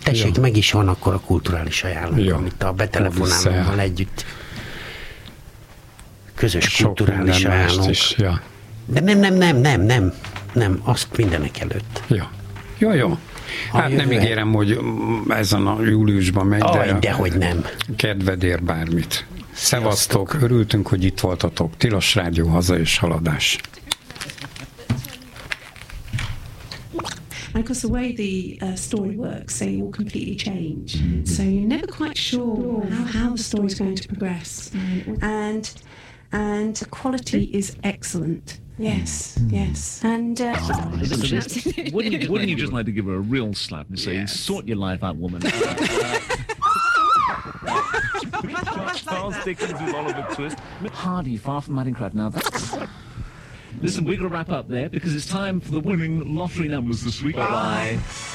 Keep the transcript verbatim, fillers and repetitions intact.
tessék, ja. meg is van akkor a kulturális ajánlónk, ja. amit a betelefonálommal együtt közös sok kulturális ajánlónk. Is, ja. De nem, nem, nem, nem, nem, nem, azt mindenek előtt. Ja, jó, jó. Hát nem ígérem, hogy ezen a júliusban megy, Aj, de, de hogy nem. Kedvedér bármit. Szevasztok, örültünk, hogy itt voltatok. Tilos Rádió, haza és haladás. And because the way the uh, story works, they all completely change. Mm-hmm. So you're never quite sure how, how the story is going to progress. Mm-hmm. And and the quality is excellent. Yes, mm. yes. And uh, wouldn't, you, wouldn't you just like to give her a real slap and say, yes. sort your life out, woman? Charles Dickens with Oliver Twist. Hardy, Far From Madding Now that's... Listen, we're going to wrap up there because it's time for the winning lottery numbers this week. Bye-bye.